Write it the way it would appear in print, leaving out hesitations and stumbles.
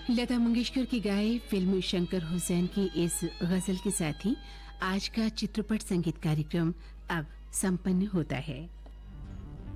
लता मंगेशकर की गाए फिल्म शंकर हुसैन की इस गजल के साथ ही आज का चित्रपट संगीत कार्यक्रम अब संपन्न होता है।